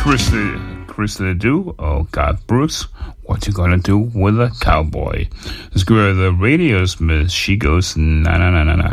Chris Ledoux or Garth Brooks, What You Gonna Do With a Cowboy. Så skal vi høre The Radios med She Goes Na Na Na Na Na.